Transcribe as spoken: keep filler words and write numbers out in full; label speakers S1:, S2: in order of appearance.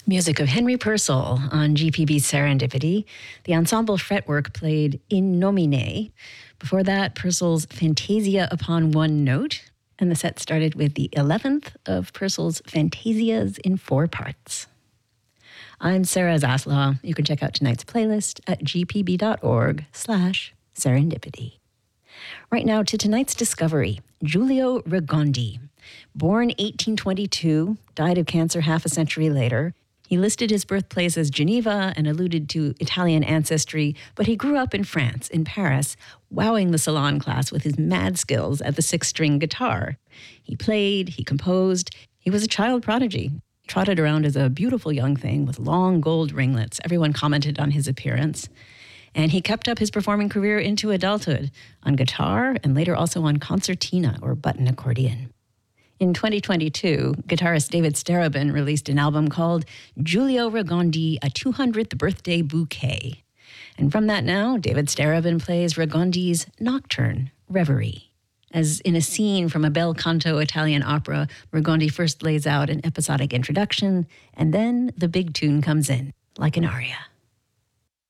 S1: Music of Henry Purcell on G P B's Serendipity. The ensemble fretwork played In Nomine. Before that, Purcell's Fantasia Upon One Note. And the set started with the eleventh of Purcell's Fantasias in four parts. I'm Sarah Zaslaw. You can check out tonight's playlist at gpb.org slash serendipity. Right now to tonight's discovery, Giulio Ragondi. Born eighteen twenty-two, died of cancer half a century later. He listed his birthplace as Geneva and alluded to Italian ancestry, but he grew up in France, in Paris, wowing the salon class with his mad skills at the six-string guitar. He played, he composed, he was a child prodigy. Trotted around as a beautiful young thing with long gold ringlets. Everyone commented on his appearance. And he kept up his performing career into adulthood on guitar and later also on concertina or button accordion. In twenty twenty-two, guitarist David Starobin released an album called Giulio Ragondi, A two hundredth Birthday Bouquet. And from that now, David Starobin plays Ragondi's Nocturne, Reverie. As in a scene from a bel canto Italian opera, Ragondi first lays out an episodic introduction, and then the big tune comes in, like an aria.